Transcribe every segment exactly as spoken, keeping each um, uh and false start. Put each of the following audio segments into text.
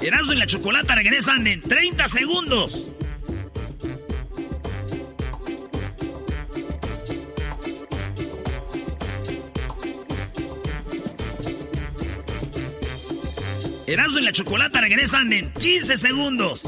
Erasmo y la Chocolata regresan en treinta segundos. Erasmo y la Chocolata regresan en quince segundos.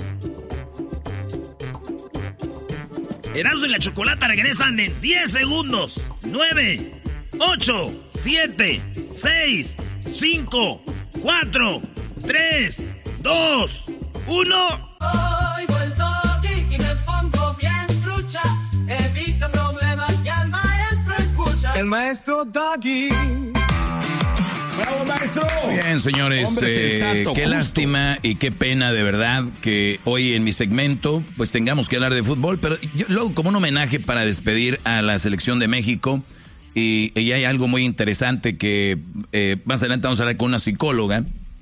Erasmo y la Chocolata regresan en diez segundos. nueve, ocho, siete, seis, cinco, cuatro, tres, dos, uno. Hoy vuelto aquí y me pongo bien trucha. Evito problemas y al maestro escucha. El maestro Doggy. ¡Bravo, maestro! Bien, señores, Hombre eh, sensato, qué justo. lástima y qué pena de verdad que hoy en mi segmento pues tengamos que hablar de fútbol, pero yo luego como un homenaje para despedir a la selección de México y, y hay algo muy interesante que eh, más adelante vamos a hablar con una psicóloga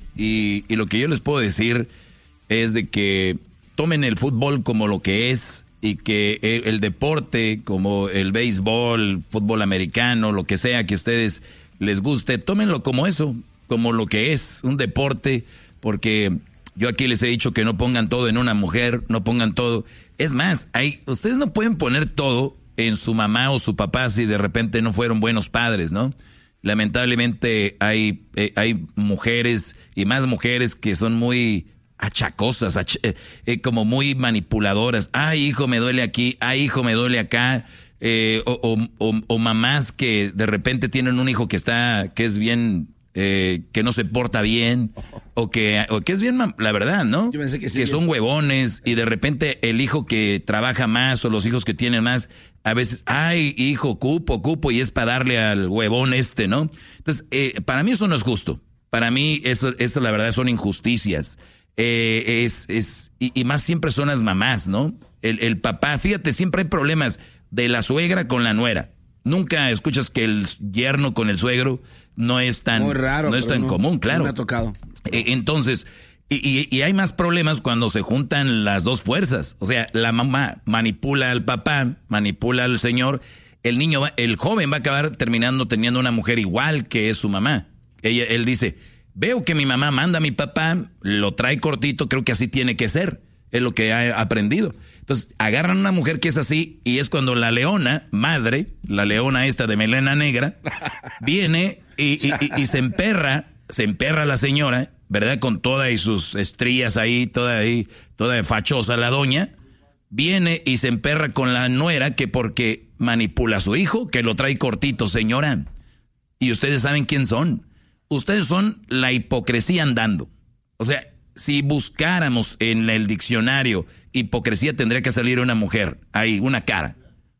y, y lo que yo les puedo decir es de que tomen el fútbol como lo que es y que el, el deporte como el béisbol, fútbol americano, lo que sea que ustedes les guste, tómenlo como eso, como lo que es, un deporte, porque yo aquí les he dicho que no pongan todo en una mujer, no pongan todo. Es más, hay, ustedes no pueden poner todo en su mamá o su papá si de repente no fueron buenos padres, ¿no? Lamentablemente hay, eh, hay mujeres y más mujeres que son muy achacosas, ach eh, eh, como muy manipuladoras. Ay, hijo, me duele aquí, ay, hijo, me duele acá. Eh, o, o, o, o mamás que de repente tienen un hijo que está, que es bien, eh, que no se porta bien, o que, o que es bien, la verdad, ¿no? Yo pensé que sí, que bien. son huevones, y de repente el hijo que trabaja más, o los hijos que tienen más, a veces, ay, hijo, cupo, cupo, y es para darle al huevón este, ¿no? Entonces, eh, para mí eso no es justo. Para mí eso, eso la verdad son injusticias. Eh, es, es, y, y más siempre son las mamás, ¿no? El, el papá, fíjate, siempre hay problemas de la suegra con la nuera. Nunca escuchas que el yerno con el suegro no es tan, Muy raro, no es pero tan no, común, claro. no me ha tocado. Eh, entonces, y, y, y hay más problemas cuando se juntan las dos fuerzas. O sea, la mamá manipula al papá, manipula al señor. El niño, va, el joven va a acabar terminando teniendo una mujer igual que es su mamá. Ella, él dice, veo que mi mamá manda a mi papá, lo trae cortito, creo que así tiene que ser. Es lo que ha aprendido. Entonces, agarran a una mujer que es así y es cuando la leona, madre, la leona esta de melena negra, viene y, y, y, y se emperra, se emperra la señora, ¿verdad? Con todas y sus estrías ahí, toda ahí, toda fachosa la doña, viene y se emperra con la nuera que porque manipula a su hijo, que lo trae cortito, señora. Y ustedes saben quién son. Ustedes son la hipocresía andando. O sea, si buscáramos en el diccionario hipocresía, tendría que salir una mujer, ahí, una cara.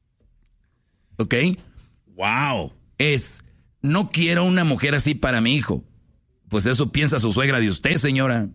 ¿Ok? ¡Wow! Es, no quiero una mujer así para mi hijo. Pues eso piensa su suegra de usted, señora.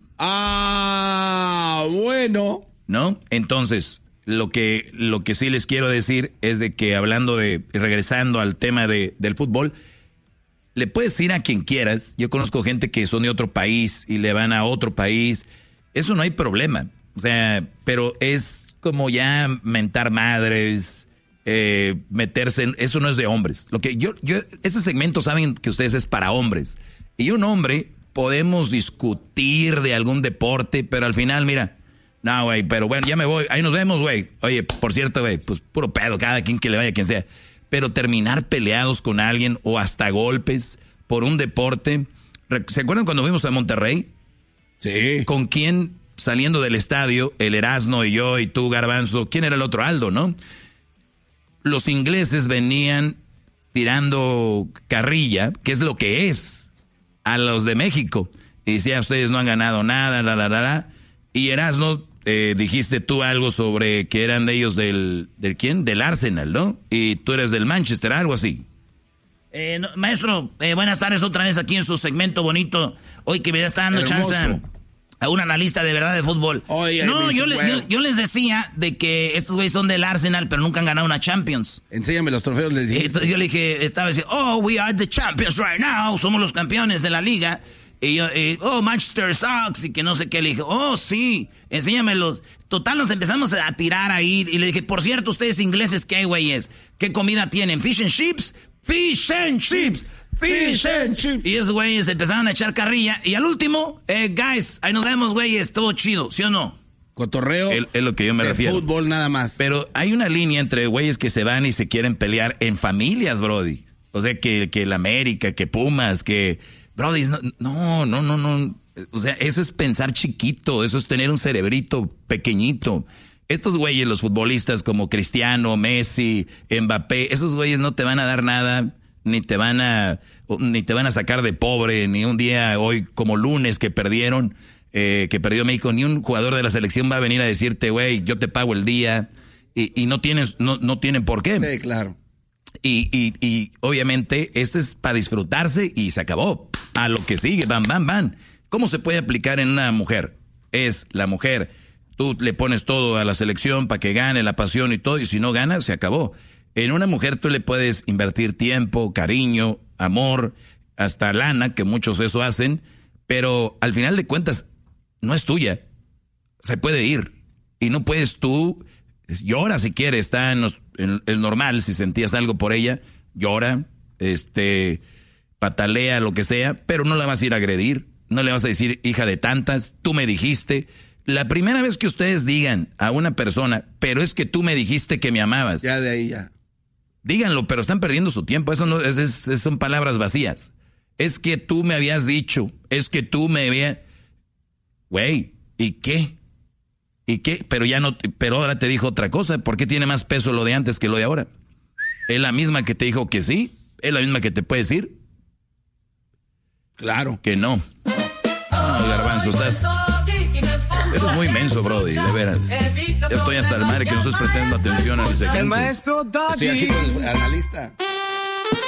Ah, bueno. ¿No? Entonces, lo que, lo que sí les quiero decir es de que hablando de, regresando al tema de, del fútbol, le puedes ir a quien quieras. Yo conozco gente que son de otro país y le van a otro país. Eso no hay problema. O sea, pero es como ya mentar madres, eh, meterse en... Eso no es de hombres. Lo que yo, yo, ese segmento saben que ustedes es para hombres. Y un hombre podemos discutir de algún deporte, pero al final, mira, no, güey, pero bueno, ya me voy. Ahí nos vemos, güey. Oye, por cierto, güey, pues puro pedo, cada quien que le vaya, quien sea. Pero terminar peleados con alguien o hasta golpes por un deporte. ¿Se acuerdan cuando fuimos a Monterrey? Sí. ¿Con quién saliendo del estadio? El Erasmo y yo y tú, Garbanzo. ¿Quién era el otro? Aldo, ¿no? Los ingleses venían tirando carrilla, que es lo que es, a los de México. Y decía, ustedes no han ganado nada, la, la, la, la. Y Erasmo, eh, dijiste tú algo sobre que eran de ellos del, ¿del quién? Del Arsenal, ¿no? Y tú eres del Manchester, algo así. Eh, no, maestro, eh, buenas tardes otra vez aquí en su segmento bonito. Hoy que me está dando Hermoso. chance a un analista de verdad de fútbol. Oye, no, yo, le, bueno. yo, yo les decía de que estos güeyes son del Arsenal, pero nunca han ganado una Champions. Enséñame los trofeos, les dije. Entonces yo le dije, estaba diciendo, oh, we are the champions right now. Somos los campeones de la liga. Y yo, eh, oh, Manchester sucks, y que no sé qué. Le dije, oh, sí, enséñamelos. Total, nos empezamos a tirar ahí. Y le dije, por cierto, ustedes ingleses, ¿qué güeyes? ¿Qué comida tienen? ¿Fish and chips? Fish and chips. Fish and chips. Y esos güeyes empezaron a echar carrilla. Y al último, eh, guys, ahí nos vemos, güeyes, todo chido, ¿sí o no? Cotorreo. Es, es lo que yo me de refiero. Fútbol nada más. Pero hay una línea entre güeyes que se van y se quieren pelear en familias, brody. O sea, que, que el América, que Pumas, que... Brody, no, no, no, no, no. O sea, eso es pensar chiquito, eso es tener un cerebrito pequeñito. Estos güeyes, los futbolistas como Cristiano, Messi, Mbappé, esos güeyes no te van a dar nada, ni te van a, ni te van a sacar de pobre, ni un día hoy como lunes que perdieron, eh, que perdió México, ni un jugador de la selección va a venir a decirte, güey, yo te pago el día, y, y no tienes, no, no tienen por qué. Sí, claro. Y, y, y obviamente este es para disfrutarse y se acabó. A lo que sigue, bam, bam, bam. ¿Cómo se puede aplicar en una mujer? Es la mujer, tú le pones todo a la selección para que gane, la pasión y todo, y si no gana, se acabó. En una mujer tú le puedes invertir tiempo, cariño, amor, hasta lana, que muchos eso hacen, pero al final de cuentas no es tuya. Se puede ir. Y no puedes tú, llora si quieres, está en los... Es normal, si sentías algo por ella, llora, este, patalea, lo que sea, pero no la vas a ir a agredir, no le vas a decir, hija de tantas, tú me dijiste. La primera vez que ustedes digan a una persona, pero es que tú me dijiste que me amabas. Ya de ahí ya. Díganlo, pero están perdiendo su tiempo, eso no, es, es, son palabras vacías. Es que tú me habías dicho, es que tú me habías... Güey, ¿y qué? ¿Y qué? Pero ya no, pero ahora te dijo otra cosa. ¿Por qué tiene más peso lo de antes que lo de ahora? ¿Es la misma que te dijo que sí? ¿Es la misma que te puede decir? Claro. Que no. No, Garbanzo, estás... Eres muy menso, brody, de veras. Ya estoy hasta el madre que no estás prestando atención al segmento. El maestro Doggy. Estoy aquí con el analista.